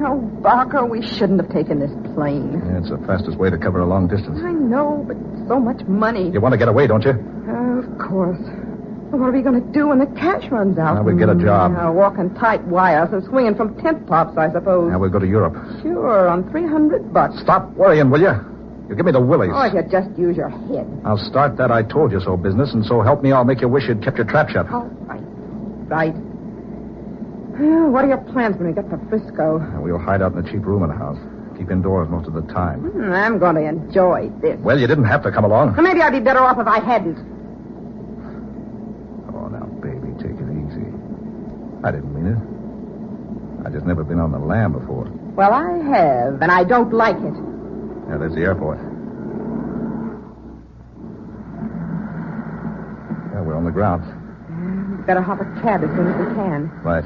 Oh, Barker, we shouldn't have taken this plane. Yeah, it's the fastest way to cover a long distance. I know, but so much money. You want to get away, don't you? Of course. Well, what are we going to do when the cash runs out? Now we'll get a job. Walking tight wires and swinging from tent tops, I suppose. Now we'll go to Europe. Sure, on $300. Stop worrying, will you? You give me the willies. Oh, if you just use your head. I'll start that I told you so business, and so help me, I'll make you wish you'd kept your trap shut. All right. Right. Well, what are your plans when we get to Frisco? We'll hide out in a cheap room in the house. Keep indoors most of the time. I'm going to enjoy this. Well, you didn't have to come along. Well, maybe I'd be better off if I hadn't. Oh, now, baby, take it easy. I didn't mean it. I just never been on the lam before. Well, I have, and I don't like it. Yeah, there's the airport. Yeah, we're on the ground. Better hop a cab as soon as we can. Right.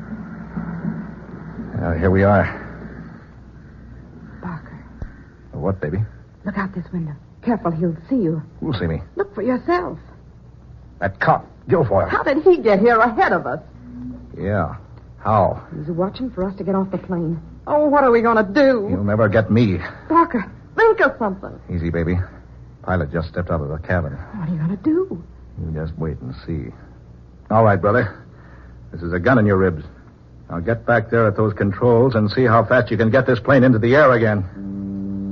Here we are. Barker. What, baby? Look out this window. Careful, he'll see you. Who'll see me? Look for yourself. That cop, Guilfoyle. How did he get here ahead of us? Yeah. How? He's watching for us to get off the plane. Oh, what are we going to do? You'll never get me. Barker, think of something. Easy, baby. Pilot just stepped out of the cabin. What are you going to do? You just wait and see. All right, brother. This is a gun in your ribs. Now get back there at those controls and see how fast you can get this plane into the air again.